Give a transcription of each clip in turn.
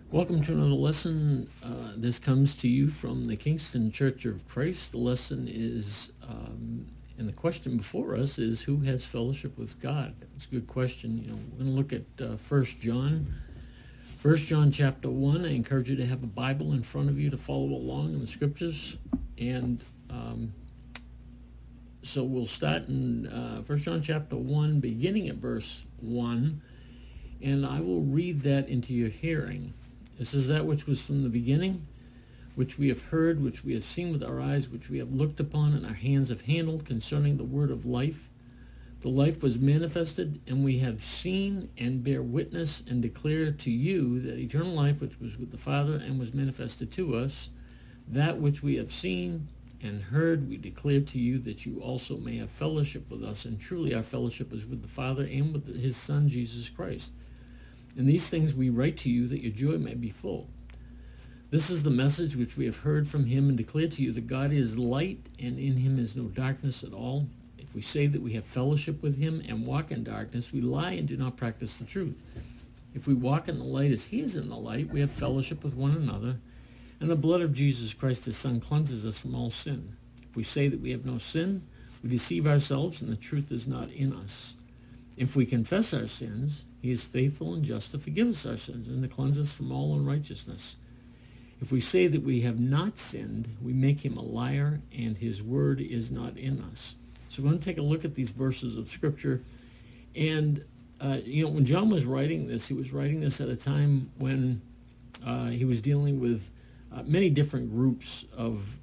Welcome to another lesson. This comes to you from the Kingston Church of Christ. The lesson is, and the question before us is, who has fellowship with God? It's a good question. We're going to look at 1 John. 1 John chapter 1. I encourage you to have a Bible in front of you to follow along in the scriptures. And so we'll start in 1 John chapter 1, beginning at verse 1. And I will read that into your hearing. This is that which was from the beginning, which we have heard, which we have seen with our eyes, which we have looked upon, and our hands have handled concerning the word of life. The life was manifested, and we have seen and bear witness and declare to you that eternal life which was with the Father and was manifested to us, that which we have seen and heard, we declare to you that you also may have fellowship with us. And truly our fellowship is with the Father and with his Son, Jesus Christ. And these things we write to you that your joy may be full. This is the message which we have heard from him and declare to you that God is light and in him is no darkness at all. If we say that we have fellowship with him and walk in darkness, we lie and do not practice the truth. If we walk in the light as he is in the light, we have fellowship with one another. And the blood of Jesus Christ, his Son, cleanses us from all sin. If we say that we have no sin, we deceive ourselves and the truth is not in us. If we confess our sins, he is faithful and just to forgive us our sins and to cleanse us from all unrighteousness. If we say that we have not sinned, we make him a liar, and his word is not in us. So we're going to take a look at these verses of Scripture. And, when John was writing this, he was writing this at a time when he was dealing with many different groups of,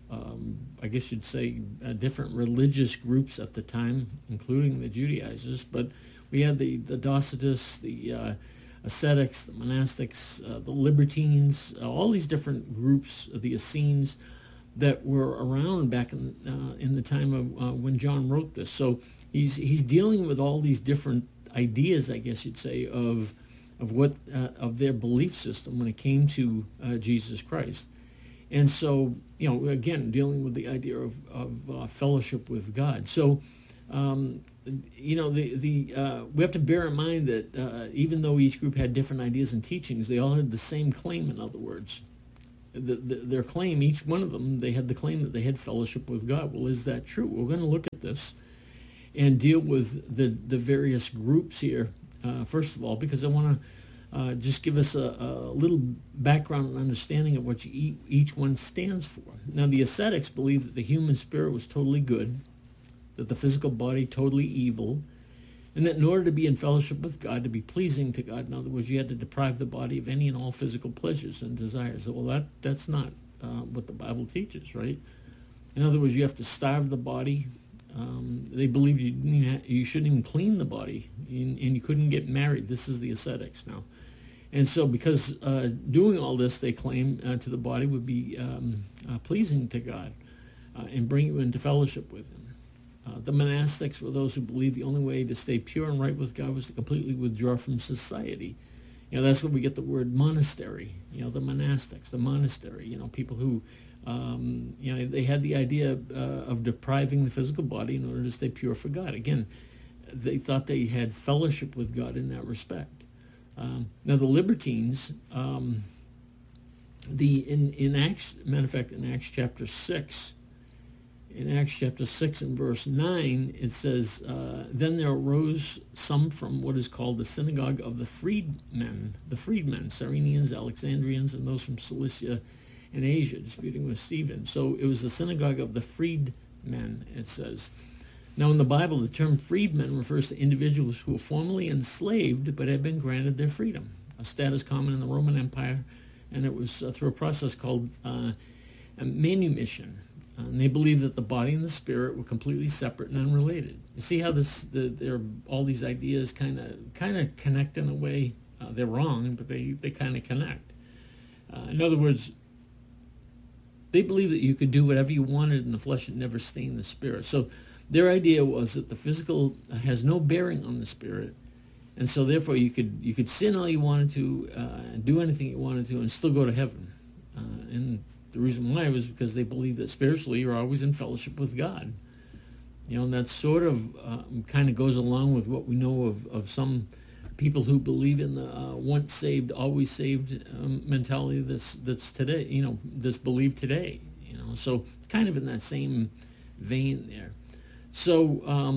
I guess you'd say, different religious groups at the time, including the Judaizers. But we had the Docetists, the ascetics, the monastics, the libertines, all these different groups, the Essenes, that were around back in the time of when John wrote this. So he's dealing with all these different ideas, I guess you'd say, of what of their belief system when it came to Jesus Christ. And so, again, dealing with the idea of fellowship with God. So, we have to bear in mind that even though each group had different ideas and teachings, they all had the same claim, in other words. Their claim, each one of them, they had the claim that they had fellowship with God. Well, is that true? We're going to look at this and deal with the various groups here, first of all, because I want to just give us a little background and understanding of what each one stands for. Now, the ascetics believed that the human spirit was totally good, that the physical body totally evil, and that in order to be in fellowship with God, to be pleasing to God, in other words, you had to deprive the body of any and all physical pleasures and desires. Well, that's not what the Bible teaches, right? In other words, you have to starve the body. They believed you shouldn't even clean the body, and you couldn't get married. This is the ascetics now. And so because doing all this, they claim, to the body would be pleasing to God and bring you into fellowship with him. The monastics were those who believed the only way to stay pure and right with God was to completely withdraw from society. That's where we get the word monastery, the monastics, the monastery, people who, they had the idea of depriving the physical body in order to stay pure for God. Again, they thought they had fellowship with God in that respect. Now the libertines, in Acts, matter of fact, in Acts chapter 6, and verse 9, it says, then there arose some from what is called the synagogue of the freedmen, Cyrenians, Alexandrians, and those from Cilicia and Asia, disputing with Stephen. So it was the synagogue of the freedmen, it says. Now in the Bible, the term freedmen refers to individuals who were formerly enslaved but had been granted their freedom, a status common in the Roman Empire, and it was through a process called manumission. And they believed that the body and the spirit were completely separate and unrelated. You see how all these ideas kind of connect in a way. They're wrong, but they kind of connect. In other words, they believed that you could do whatever you wanted in the flesh and never stain the spirit. So their idea was that the physical has no bearing on the spirit, and so therefore you could sin all you wanted to, do anything you wanted to, and still go to heaven. And the reason why was because they believed that spiritually you're always in fellowship with God. And that sort of kind of goes along with what we know of some people who believe in the once saved, always saved mentality that's today, that's believed today. So kind of in that same vein there. So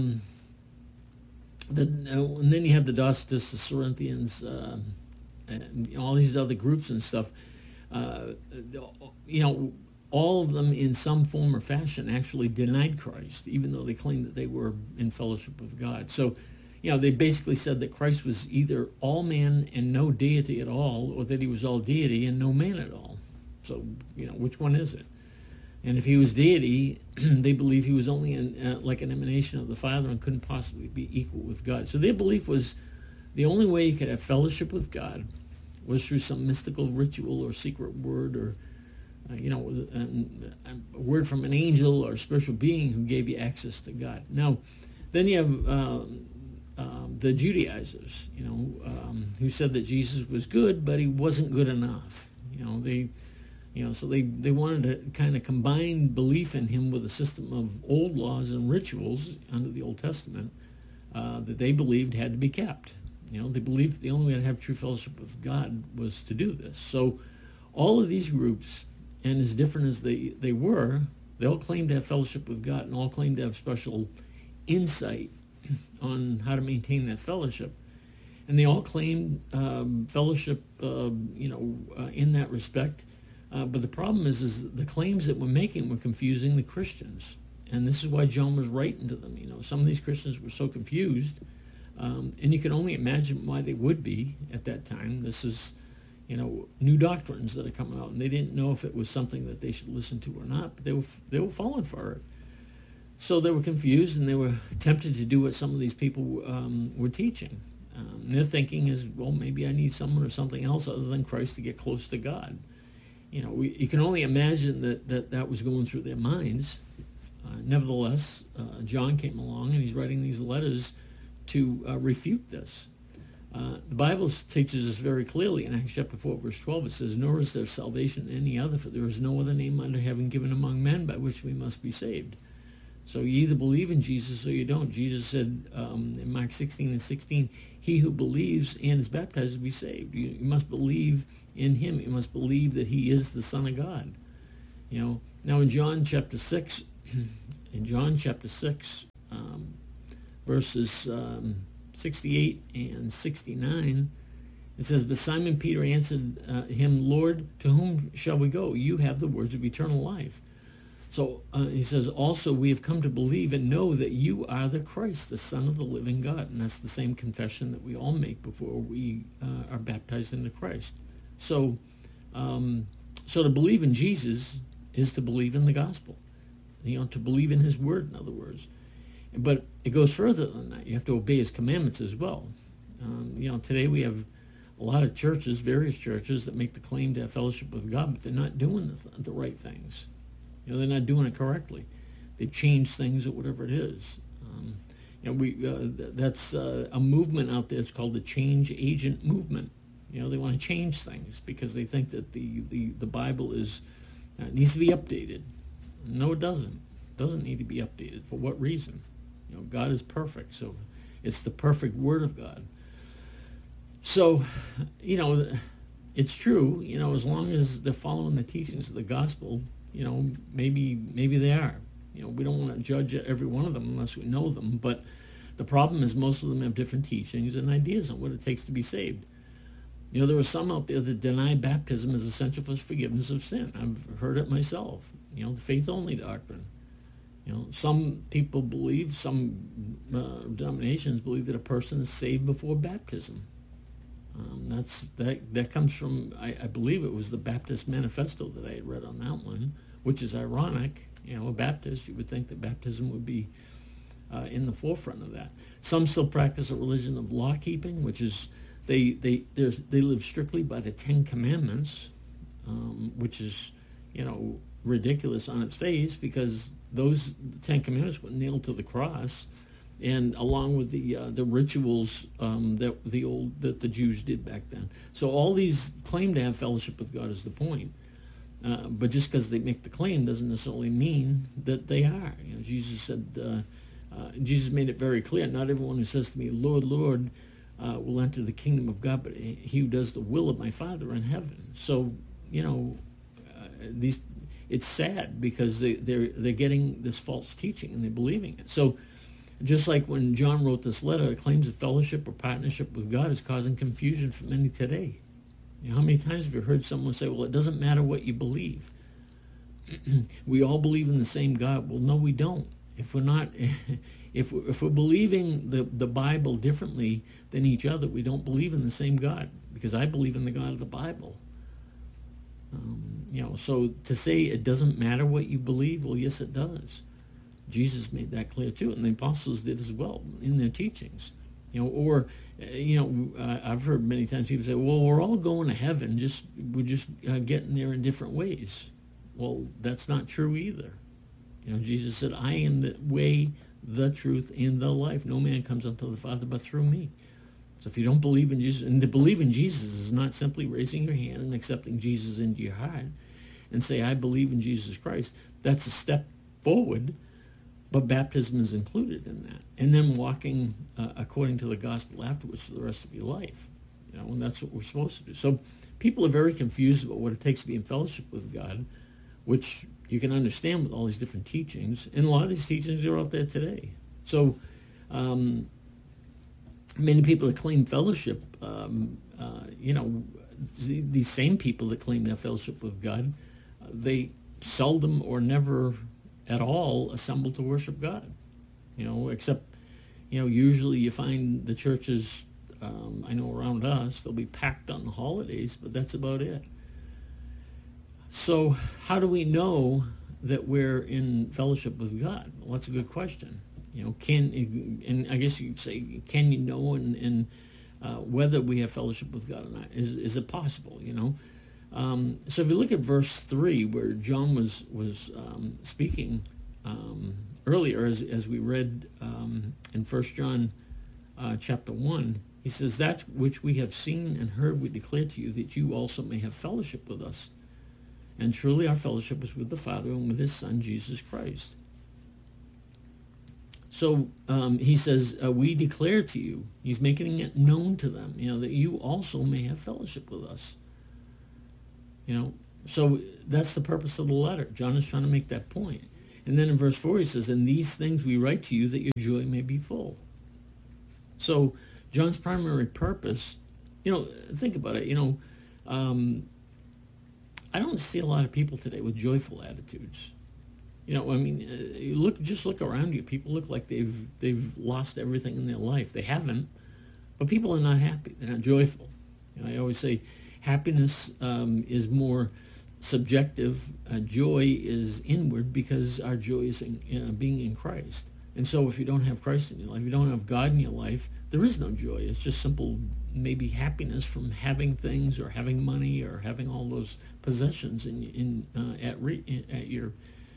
and then you have the Docetus, the Cerinthians, and all these other groups and stuff. All of them in some form or fashion actually denied Christ, even though they claimed that they were in fellowship with God. So, they basically said that Christ was either all man and no deity at all, or that he was all deity and no man at all. So, which one is it? And if he was deity, they believed he was only like an emanation of the Father and couldn't possibly be equal with God. So their belief was the only way you could have fellowship with God was through some mystical ritual or secret word or a word from an angel or a spiritual being who gave you access to God. Now, then you have the Judaizers, who said that Jesus was good, but he wasn't good enough. So they wanted to kind of combine belief in him with a system of old laws and rituals under the Old Testament that they believed had to be kept. They believed the only way to have true fellowship with God was to do this. So all of these groups, and as different as they were, they all claimed to have fellowship with God and all claimed to have special insight on how to maintain that fellowship. And they all claimed fellowship, in that respect. But the problem is the claims that we're making were confusing the Christians. And this is why John was writing to them. Some of these Christians were so confused. And you can only imagine why they would be at that time. This is, new doctrines that are coming out. And they didn't know if it was something that they should listen to or not. But they were falling for it. So they were confused and they were tempted to do what some of these people were teaching. Their thinking is, well, maybe I need someone or something else other than Christ to get close to God. You can only imagine that was going through their minds. Nevertheless, John came along and he's writing these letters to refute this. The Bible teaches us very clearly in Acts chapter 4, verse 12, it says, "Nor is there salvation in any other, for there is no other name under heaven given among men by which we must be saved." So you either believe in Jesus or you don't. Jesus said in Mark 16:16, "He who believes and is baptized will be saved." You must believe in him. You must believe that he is the Son of God. Now in John chapter 6, verses 68 and 69, it says, "But Simon Peter answered him, 'Lord, to whom shall we go? You have the words of eternal life.'" So he says, "Also we have come to believe and know that you are the Christ, the Son of the living God." And that's the same confession that we all make before we are baptized into Christ. So to believe in Jesus is to believe in the gospel, to believe in his word, in other words. But it goes further than that. You have to obey his commandments as well. Today we have a lot of churches, various churches, that make the claim to have fellowship with God, but they're not doing the right things. They're not doing it correctly. They change things or whatever it is. That's a movement out there. It's called the change agent movement. They want to change things because they think that the Bible needs to be updated. No, it doesn't. It doesn't need to be updated. For what reason? God is perfect, so it's the perfect Word of God. So, it's true. As long as they're following the teachings of the gospel, maybe they are. We don't want to judge every one of them unless we know them. But the problem is most of them have different teachings and ideas on what it takes to be saved. There are some out there that deny baptism is essential for forgiveness of sin. I've heard it myself. The faith-only doctrine. Some people believe, some denominations believe that a person is saved before baptism. That comes from, I believe it was the Baptist Manifesto that I had read on that one, which is ironic. A Baptist, you would think that baptism would be in the forefront of that. Some still practice a religion of law keeping, which is they live strictly by the Ten Commandments, which is ridiculous on its face because those Ten Commandments were nailed to the cross, and along with the rituals that the Jews did back then. So all these claim to have fellowship with God is the point. But just because they make the claim doesn't necessarily mean that they are. Jesus said, Jesus made it very clear, not everyone who says to me, "Lord, Lord," will enter the kingdom of God, but he who does the will of my Father in heaven. So, these it's sad because they're getting this false teaching and they're believing it. So just like when John wrote this letter, claims of fellowship or partnership with God is causing confusion for many today. How many times have you heard someone say, well, it doesn't matter what you believe. We all believe in the same God. Well, no, we don't. If we're not, if we're believing the Bible differently than each other, we don't believe in the same God, because I believe in the God of the Bible. So to say it doesn't matter what you believe, well, yes, it does. Jesus made that clear too, and the apostles did as well in their teachings. I've heard many times people say, well, we're all going to heaven, we're just getting there in different ways. Well, that's not true either. Jesus said, I am the way, the truth, and the life. No man comes unto the Father but through me. So if you don't believe in Jesus, and to believe in Jesus is not simply raising your hand and accepting Jesus into your heart and say, I believe in Jesus Christ. That's a step forward, but baptism is included in that. And then walking according to the gospel afterwards for the rest of your life. And that's what we're supposed to do. So people are very confused about what it takes to be in fellowship with God, which you can understand with all these different teachings. And a lot of these teachings are out there today. So many people that claim fellowship, these same people that claim their fellowship with God, they seldom or never at all assemble to worship God. Except, usually you find the churches, I know around us, they'll be packed on the holidays, but that's about it. So how do we know that we're in fellowship with God? Well, that's a good question. And I guess you'd say, can you know and whether we have fellowship with God or not? Is it possible? So if you look at verse 3, where John was speaking earlier, as we read in 1 John chapter 1, he says, that which we have seen and heard we declare to you, that you also may have fellowship with us. And truly our fellowship is with the Father and with his Son, Jesus Christ. So he says, we declare to you, he's making it known to them, that you also may have fellowship with us. So that's the purpose of the letter. John is trying to make that point. And then in verse 4 he says, and these things we write to you that your joy may be full. So John's primary purpose, think about it, I don't see a lot of people today with joyful attitudes. You look around you. People look like they've lost everything in their life. They haven't, but people are not happy. They're not joyful. I always say happiness is more subjective. Joy is inward, because our joy is being in Christ. And so if you don't have Christ in your life, you don't have God in your life, there is no joy. It's just simple, maybe happiness from having things or having money or having all those possessions at your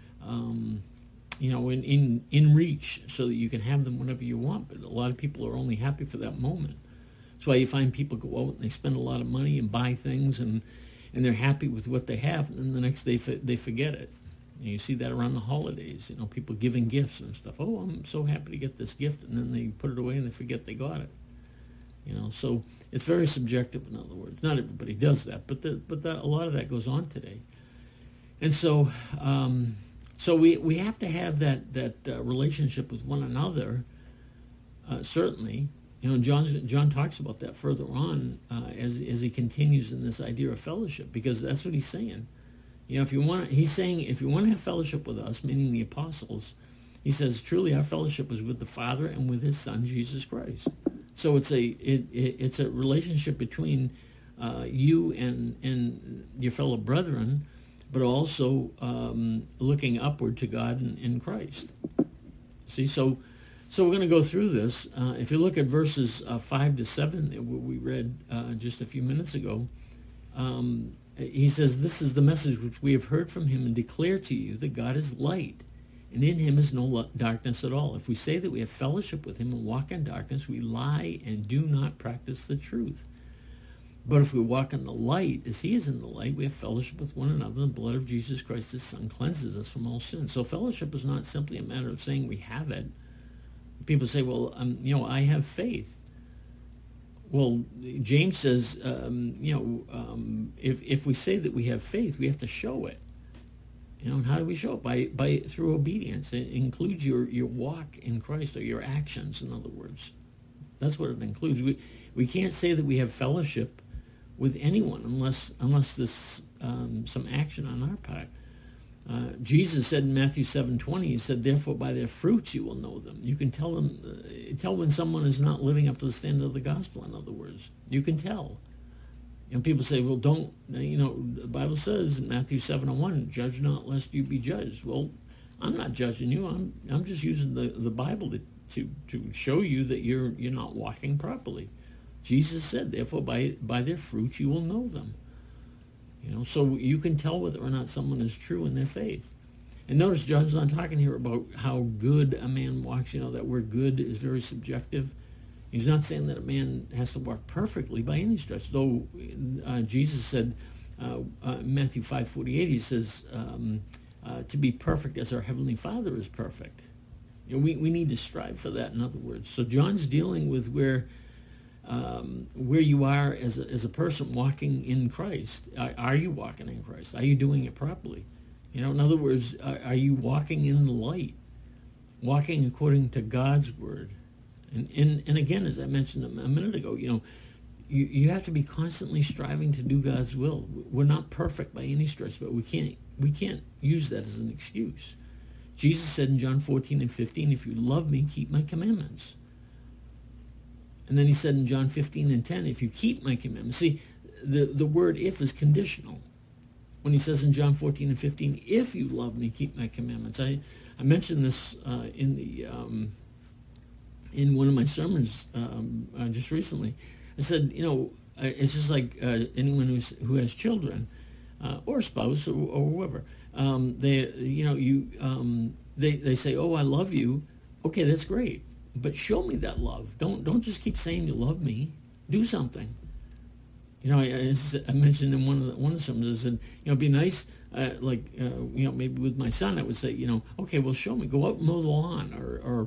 in reach, so that you can have them whenever you want. But a lot of people are only happy for that moment. That's why you find people go out and they spend a lot of money and buy things, and they're happy with what they have, and then the next day they forget it. And you see that around the holidays, people giving gifts and stuff. Oh, I'm so happy to get this gift, and then they put it away and they forget they got it. So it's very subjective. In other words, not everybody does that, but a lot of that goes on today. And so we have to have that relationship with one another. Certainly, John talks about that further on as he continues in this idea of fellowship, because that's what he's saying. He's saying if you want to have fellowship with us, meaning the apostles, he says, truly our fellowship is with the Father and with his Son, Jesus Christ. So it's a relationship between you and your fellow brethren, but also looking upward to God in Christ. See, so we're going to go through this. If you look at verses 5 to 7, that we read just a few minutes ago, he says, this is the message which we have heard from him and declare to you, that God is light, and in him is no darkness at all. If we say that we have fellowship with him and walk in darkness, we lie and do not practice the truth. But if we walk in the light, as he is in the light, we have fellowship with one another. The blood of Jesus Christ, his Son, cleanses us from all sin. So fellowship is not simply a matter of saying we have it. People say, well, I have faith. Well, James says, if we say that we have faith, we have to show it. And how do we show it? By through obedience. It includes your walk in Christ, or your actions, in other words. That's what it includes. We can't say that we have fellowship with anyone unless there's some action on our part. Jesus said in Matthew 7:20, he said, "Therefore by their fruits you will know them." You can tell when someone is not living up to the standard of the gospel, in other words. You can tell. And people say, well, don't, the Bible says in Matthew 7:1, "Judge not lest you be judged." Well, I'm not judging you. I'm just using the Bible to show you that you're not walking properly. Jesus said, "Therefore by their fruits you will know them." So you can tell whether or not someone is true in their faith. And notice John's not talking here about how good a man walks. That word good is very subjective. He's not saying that a man has to walk perfectly by any stretch, though Jesus said, Matthew 5:48, he says, to be perfect as our Heavenly Father is perfect. We need to strive for that, in other words. So John's dealing with where you are as a person walking in Christ. Are you walking in Christ? Are you doing it properly? In other words, are you walking in the light, walking according to God's word? And again, as I mentioned a minute ago, you have to be constantly striving to do God's will. We're not perfect by any stretch, but we can't use that as an excuse. Jesus said in John 14:15, "If you love me, keep my commandments." And then he said in John 15:10, "If you keep my commandments." See, the word "if" is conditional. When he says in John 14:15, "If you love me, keep my commandments." I mentioned this in one of my sermons just recently. I said, it's just like anyone who has children or a spouse or whoever. They say, "Oh, I love you." Okay, that's great. But show me that love. Don't just keep saying you love me. Do something. I mentioned in one of the sermons, I said, it'd be nice, maybe with my son, I would say, okay, well, show me. Go out and mow the lawn, or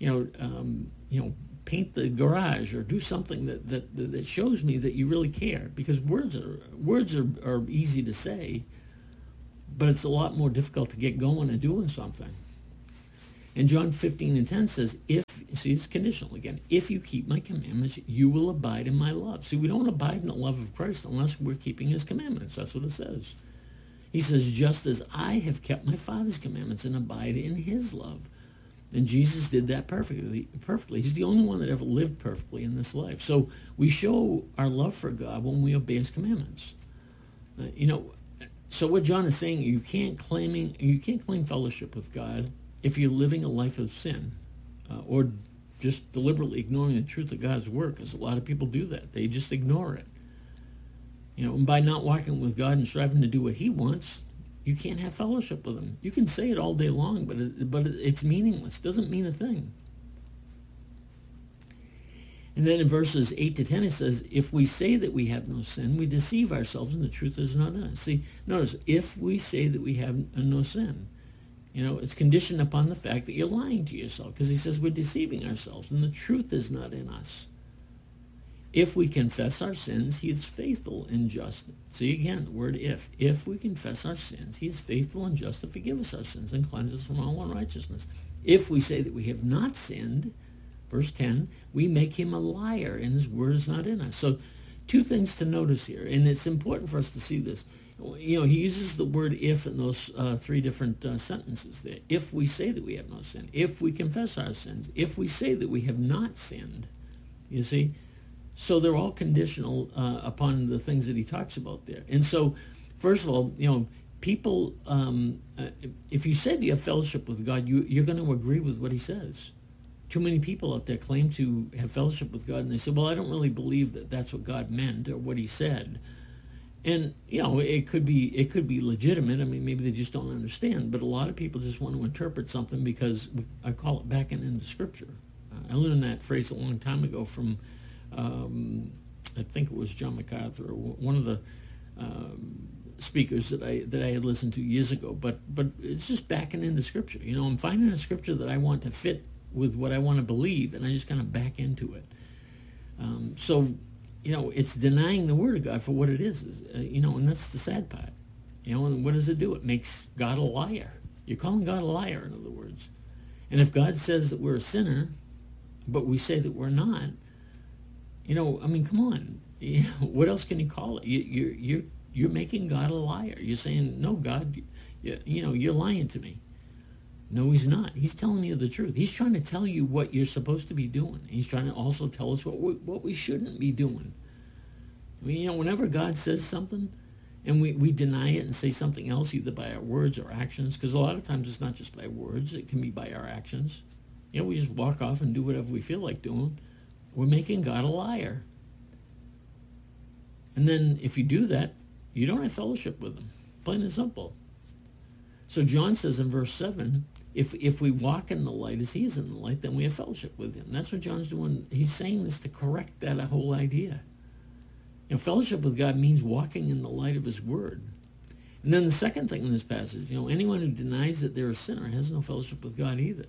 paint the garage, or do something that shows me that you really care. Because words are easy to say, but it's a lot more difficult to get going and doing something. And John 15:10 says, see, it's conditional again. "If you keep my commandments, you will abide in my love." See, we don't abide in the love of Christ unless we're keeping his commandments. That's what it says. He says, "Just as I have kept my Father's commandments and abide in his love." And Jesus did that perfectly. He's the only one that ever lived perfectly in this life. So we show our love for God when we obey his commandments. So what John is saying, you can't claim fellowship with God if you're living a life of sin, or just deliberately ignoring the truth of God's word, because a lot of people do that. They just ignore it. And by not walking with God and striving to do what he wants, you can't have fellowship with him. You can say it all day long, but it's meaningless. It doesn't mean a thing. And then in verses 8-10, it says, "If we say that we have no sin, we deceive ourselves, and the truth is not in us." See, notice, if we say that we have no sin, it's conditioned upon the fact that you're lying to yourself, because he says we're deceiving ourselves and the truth is not in us. If we confess our sins, he is faithful and just. See again, the word if. If we confess our sins, he is faithful and just to forgive us our sins and cleanse us from all unrighteousness. If we say that we have not sinned, verse 10, we make him a liar and his word is not in us. So two things to notice here, and it's important for us to see this. He uses the word "if" in those three different sentences there. If we say that we have no sin, if we confess our sins, if we say that we have not sinned, you see? So they're all conditional upon the things that he talks about there. And so, first of all, people, if you said you have fellowship with God, you're going to agree with what he says. Too many people out there claim to have fellowship with God, and they say, well, I don't really believe that that's what God meant or what he said. And, it could be legitimate. I mean, maybe they just don't understand. But a lot of people just want to interpret something because I call it backing into Scripture. I learned that phrase a long time ago from, I think it was John MacArthur, or one of the speakers that I had listened to years ago. But it's just backing into Scripture. I'm finding a Scripture that I want to fit with what I want to believe, and I just kind of back into it. So it's denying the Word of God for what it is, and that's the sad part. And what does it do? It makes God a liar. You're calling God a liar, in other words. And if God says that we're a sinner, but we say that we're not, come on. What else can you call it? You're making God a liar. You're saying, no, God, you're lying to me. No, he's not. He's telling you the truth. He's trying to tell you what you're supposed to be doing. He's trying to also tell us what we shouldn't be doing. Whenever God says something and we deny it and say something else, either by our words or actions, because a lot of times it's not just by words, it can be by our actions. We just walk off and do whatever we feel like doing. We're making God a liar. And then if you do that, you don't have fellowship with him. Plain and simple. So John says in verse 7, if we walk in the light as he is in the light, then we have fellowship with him. That's what John's doing. He's saying this to correct that whole idea. Fellowship with God means walking in the light of his word. And then the second thing in this passage, anyone who denies that they're a sinner has no fellowship with God either.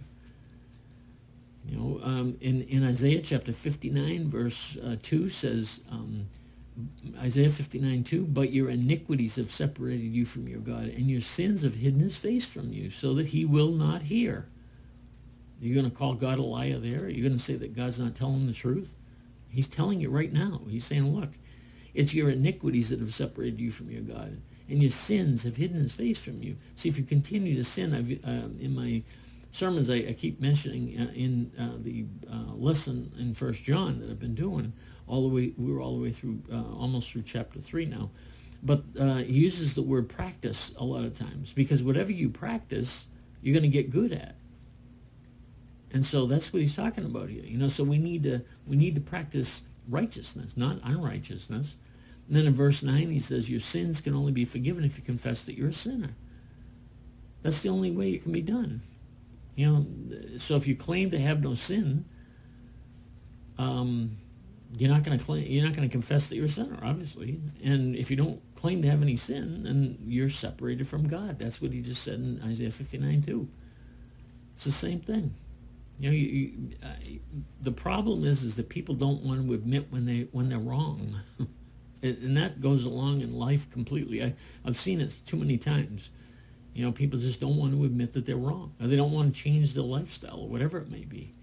In Isaiah chapter 59, verse 2 says, Isaiah 59:2, but your iniquities have separated you from your God, and your sins have hidden his face from you, so that he will not hear. You're going to call God a liar there? You're going to say that God's not telling the truth? He's telling you right now. He's saying, look, it's your iniquities that have separated you from your God, and your sins have hidden his face from you. See, if you continue to sin, in my sermons, I keep mentioning in the lesson in 1 John that I've been doing, we're all the way through, almost through chapter 3 now. But he uses the word practice a lot of times, because whatever you practice, you're going to get good at. And so that's what he's talking about here. So we need to practice righteousness, not unrighteousness. And then in verse 9, he says, your sins can only be forgiven if you confess that you're a sinner. That's the only way it can be done. So if you claim to have no sin, you're not going to confess that you're a sinner, obviously. And if you don't claim to have any sin, then you're separated from God. That's what he just said in Isaiah 59:2. It's the same thing. The problem is that people don't want to admit when they're wrong, and that goes along in life completely. I've seen it too many times. People just don't want to admit that they're wrong, or they don't want to change their lifestyle, or whatever it may be.